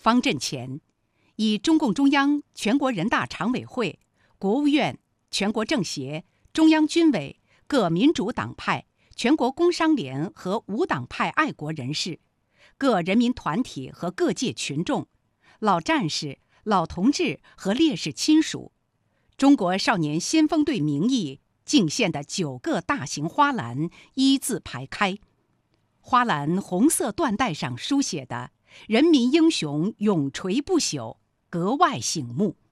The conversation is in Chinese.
方阵前，以中共中央、全国人大常委会、国务院、全国政协、中央军委、各民主党派、全国工商联和无党派爱国人士、各人民团体和各界群众、老战士、老同志和烈士亲属，中国少年先锋队名义敬献的9个大型花篮一字排开，花篮红色缎带上书写的"人民英雄永垂不朽"格外醒目。